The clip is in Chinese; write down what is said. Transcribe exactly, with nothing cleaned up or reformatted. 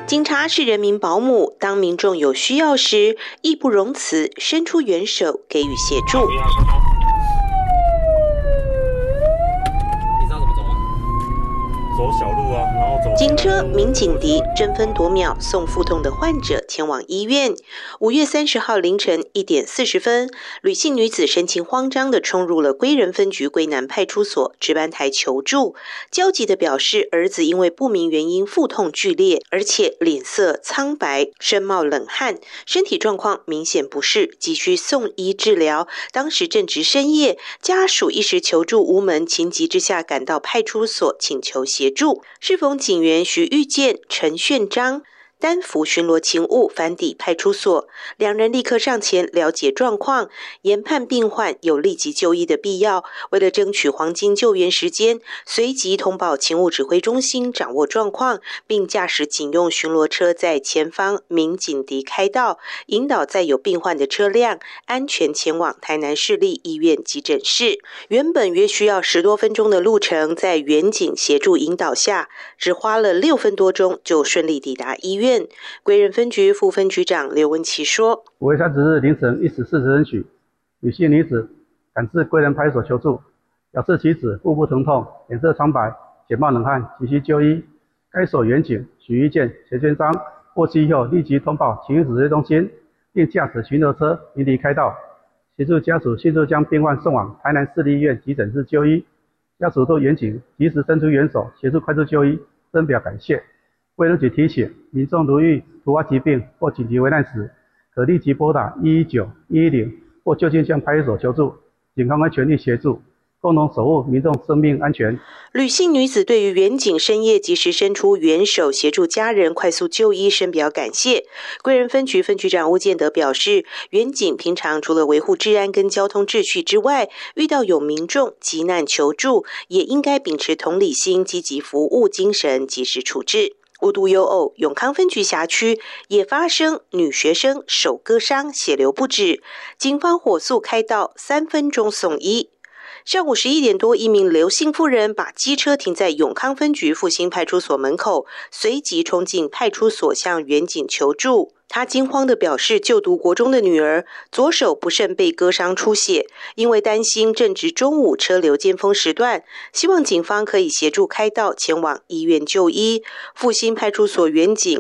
警察是人民保姆，当民众有需要时，义不容辞，伸出援手给予协助。 走小路啊，然后走。 警车、民警敌争分夺秒送腹痛的患者前往医院。五月三十号凌晨一点四十分，吕姓女子神情慌张地冲入了归仁分局归南派出所值班台求助，焦急地表示儿子因为不明原因腹痛剧烈，而且脸色苍白，身冒冷汗，身体状况明显不适，急需送医治疗。当时正值深夜，家属一时求助无门，情急之下赶到派出所请求协助。适逢警员徐玉健、陈炫章单幅巡逻勤务返抵派出所，两人立刻上前了解状况，研判病患有立即就医的必要。为了争取黄金救援时间，随即通报勤务指挥中心掌握状况，并驾驶警用巡逻车在前方民警敌开道，引导载有病患的车辆安全前往台南市立医院急诊室。原本约需要十多分钟的路程，在远警协助引导下，只花了六分多钟就顺利抵达医院。归仁分局副分局长刘文琪说： 五月三十日凌晨一时四十分许，女性女子赶至归仁派出所求助，表示其子腹部疼痛，脸色苍白，且冒冷汗，急需就医。该所员警许玉健、陈宣章获悉后，立即通报勤务指挥中心，并驾驶巡逻车迎敌开道，协助家属迅速将病患送往台南市立医院急诊室就医。家属对员警及时伸出援手，协助快速就医，深表感谢。卫生局提醒民众，如遇突发疾病或紧急危难时，可立即拨打一一九、一一零或就近向派出所求助，警方会全力协助，共同守护民众生命安全。 吕姓女子对于远警深夜及时伸出援手，协助家人快速就医，深表感谢。归仁分局分局长吴建德表示，远警平常除了维护治安跟交通秩序之外，遇到有民众急难求助，也应该秉持同理心，积极服务精神，及时处置。无独有偶，永康分局辖区也发生女学生手割伤，血流不止，警方火速开道，三分钟送医。上午十一点多，一名刘姓妇人把机车停在永康分局复兴派出所门口，随即冲进派出所向远警求助。他惊慌地表示，就读国中的女儿左手不慎被割伤出血，因为担心正值中午车流尖峰时段，希望警方可以协助开道前往医院就医。复兴派出所远警